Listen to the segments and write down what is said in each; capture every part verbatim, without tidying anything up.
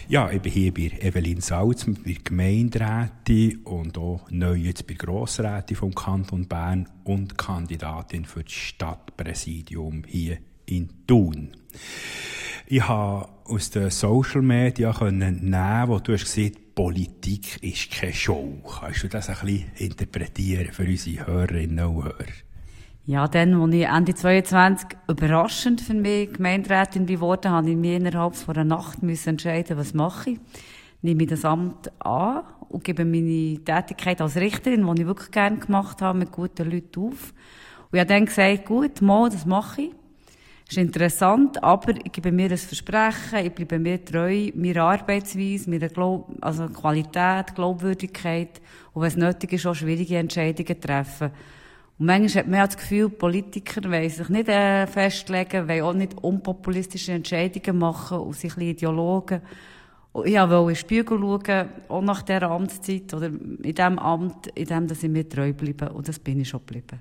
Ja, ich bin hier bei Evelyn Salz, bei der Gemeinderätin und auch neu jetzt bei der Grossrätin vom Kanton Bern und Kandidatin für das Stadtpräsidium hier in Thun. Ich habe aus den Social Media nehmen, wo du hast gesagt, Politik ist keine Show. Kannst du das ein bisschen interpretieren für unsere Hörerinnen und Hörer? Ja, dann, als ich Ende zweiundzwanzig überraschend für mich Gemeinderätin geworden, habe ich mich innerhalb von einer Nacht müssen entscheiden, was mache ich. Nehme ich das Amt an und gebe meine Tätigkeit als Richterin, die ich wirklich gerne gemacht habe, mit guten Leuten auf. Und ich habe dann gesagt, gut, mal, das mache ich. Das ist interessant, aber ich gebe mir ein Versprechen, ich bleibe mir treu, meiner Arbeitsweise, meiner Glaub- also Qualität, Glaubwürdigkeit und wenn es nötig ist, auch schwierige Entscheidungen treffen. Und manchmal hat man ja das Gefühl, Politiker wollen sich nicht äh, festlegen, wollen auch nicht unpopulistische Entscheidungen machen und sich ein bisschen Ideologen. Und ich wollte in den Spiegel schauen, auch nach dieser Amtszeit oder in diesem Amt, in dem, dass ich mir treu bleibe. Und das bin ich schon geblieben.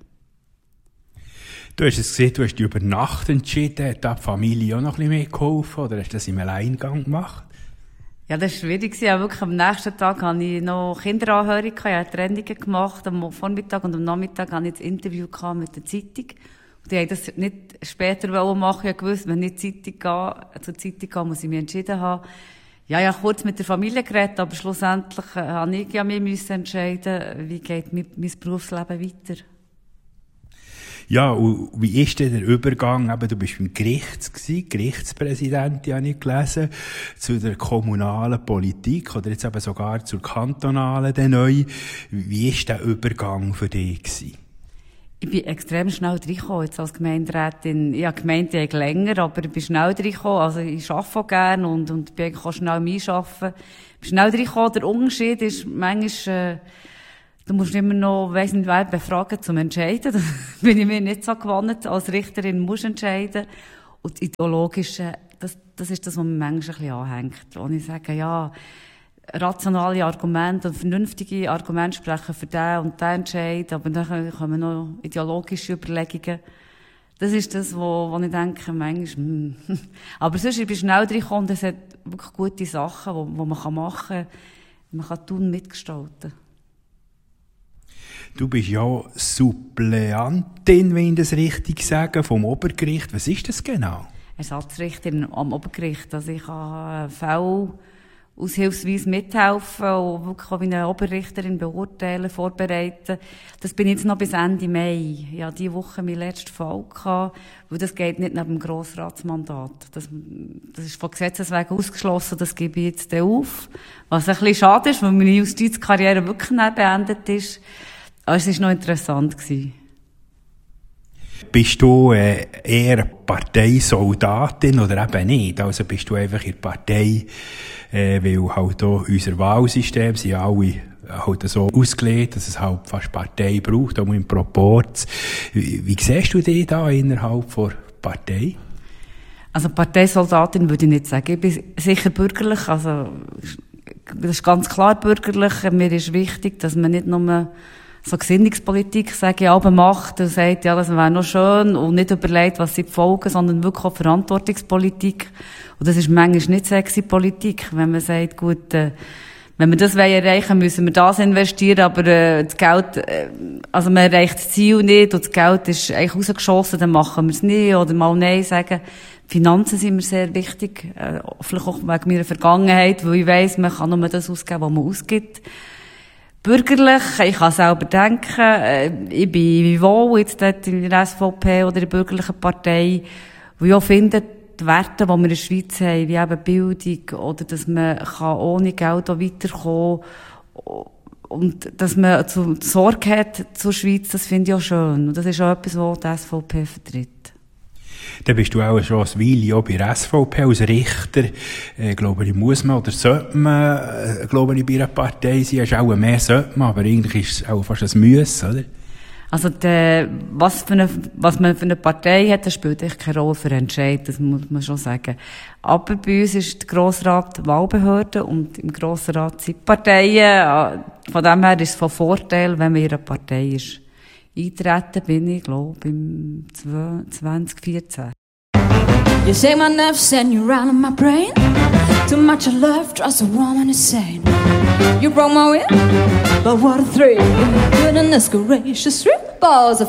Du hast es gesehen, du hast dich über Nacht entschieden. Hat die Familie auch noch ein bisschen mehr geholfen oder hast du das im Alleingang gemacht? Ja, das war schwierig. Ja, wirklich, am nächsten Tag hatte ich noch Kinderanhörung, ich habe Trennungen gemacht. Am Vormittag und am Nachmittag hatte ich das Interview mit der Zeitung. Und die wollten das nicht später machen. Ich wusste, wenn ich zur Zeitung gehe, zur Zeitung gehe, muss ich mich entschieden haben. Ja, ja, kurz mit der Familie geredet, aber schlussendlich äh, habe ich ja mich entscheiden, wie geht mein, mein Berufsleben weiter. Ja, und wie ist denn der Übergang? Eben, du bist beim Gericht gewesen, Gerichtspräsidentin, habe ich gelesen, zu der kommunalen Politik oder jetzt eben sogar zur kantonalen, der neu. Wie ist der Übergang für dich gewesen? Ich bin extrem schnell reingekommen, jetzt als Gemeinderätin. Ich habe gemeint, ich länger, aber ich bin schnell reingekommen. Also ich arbeite auch gerne und, und bin auch schnell einarbeiten. Ich bin schnell reingekommen. Der Unterschied ist manchmal, äh, du musst immer noch, weiss nicht wer, befragen zum Entscheiden. Da bin ich mir nicht so gewohnt. Als Richterin musst du entscheiden. Und das Ideologische, das, das ist das, was mir manchmal ein bisschen anhängt. Wo ich sage, ja, rationale Argumente und vernünftige Argumente sprechen für den und den Entscheid, aber dann kommen noch ideologische Überlegungen. Das ist das, wo, wo ich denke, manchmal, hm. Aber sonst, ich bin schnell reingekommen und es hat wirklich gute Sachen, wo, wo man machen kann. Man kann tun, mitgestalten. Du bist ja Suppleantin, wenn ich das richtig sage, vom Obergericht. Was ist das genau? Ersatzrichterin am Obergericht. Also ich kann Fälle aushilfsweise mithelfen und wirklich auch wie eine Oberrichterin beurteilen, vorbereiten. Das bin ich jetzt noch bis Ende Mai. Ich hatte diese Woche meinen letzten Fall gehabt, weil das geht nicht neben dem Grossratsmandat. Das, das ist von Gesetzes wegen ausgeschlossen, das gebe ich jetzt auf. Was ein bisschen schade ist, weil meine Justizkarriere wirklich nicht beendet ist. Aber es war noch interessant gewesen. Bist du äh, eher Parteisoldatin oder eben nicht? Also bist du einfach in der Partei, äh, weil halt auch unser Wahlsystem sind alle halt so ausgelegt, dass es halt fast Partei braucht, auch im Proporz. Wie, wie siehst du dich da innerhalb der Partei? Also Parteisoldatin würde ich nicht sagen. Ich bin sicher bürgerlich, also das ist ganz klar bürgerlich. Mir ist wichtig, dass man nicht nur so Gesinnungspolitik, sage ich, aber macht und sagt, ja, das wäre noch schön und nicht überlegt, was sind die Folgen, sondern wirklich auch Verantwortungspolitik. Und das ist manchmal nicht sexy Politik, wenn man sagt, gut, äh, wenn wir das erreichen wollen, müssen wir das investieren, aber äh, das Geld, äh, also man erreicht das Ziel nicht und das Geld ist eigentlich rausgeschossen, dann machen wir es nicht oder mal Nein sagen. Finanzen sind mir sehr wichtig, äh, vielleicht auch wegen meiner Vergangenheit, weil ich weiss, man kann nur das ausgeben, was man ausgibt. Bürgerlich, ich kann selber denken, ich bin wohl jetzt dort in der S V P oder in der bürgerlichen Partei, wo ich auch finde, die Werte, die wir in der Schweiz haben, wie eben Bildung, oder dass man kann ohne Geld auch weiterkommen kann, und dass man zu, Sorge hat zur Schweiz, das finde ich auch schön. Und das ist auch etwas, was die S V P vertritt. Dann bist du auch schon ein Weile auch bei der S V P als Richter. Äh, glaube ich, muss man oder sollte man, äh, glaube ich, bei einer Partei sein. Es ist auch mehr sollte man, aber eigentlich ist es auch fast ein Muss, oder? Also, die, was, für eine, was man für eine Partei hat, das spielt echt keine Rolle für Entscheid, das muss man schon sagen. Aber bei uns ist der Grossrat die Wahlbehörde und im Grossrat sind die Parteien. Von dem her ist es von Vorteil, wenn man in einer Partei ist. Eintreten bin ich, glaube ich, im zwanzig vierzehn. You say my nerves and you run in my brain. Too much love drives a woman insane. You broke my will, but what a thrill. Goodness gracious, three balls of